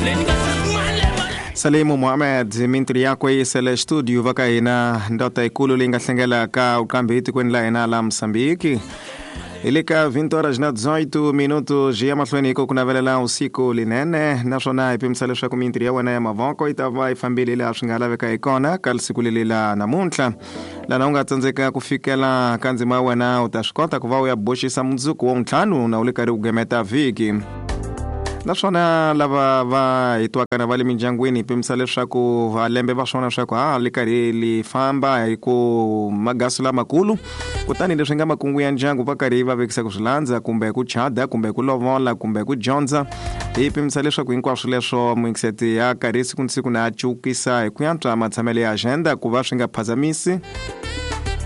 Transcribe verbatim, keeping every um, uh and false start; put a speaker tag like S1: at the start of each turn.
S1: Salimu Mohamed mintri yako isele studio vaka ina ndota ikulu linga sengela ka ukambi iti kwenla ina la Msambiki. Ilika vinte horas na dezoito minutos ya matlweni iko kuna velela usiku linene nashona ipimsalesha kumintri ya wana ya mavoko itava ifambili ila shingala veka ikona kalsikuli la namuntla la naunga tanzeka kufikela kanzima wana utashkota kuvao ya boshi sa mzuku wa mtanu na ulikari ugemeta viki. Nashona lava va itwaka na vali minjangwini pimsalesha ku valembe vashona shako ah likari li famba iku magasula makulu kutani ndeshenga makungu ya njangu pakari va vekisa kusulanza kumbe kuchada kumbe kulovola kumbe kujonza ipimsalesha ku inkwashulesho mwinkseti ya karisi kunsiku na chukisa ikuyanta matsamele ya agenda kuvashinga pazamisi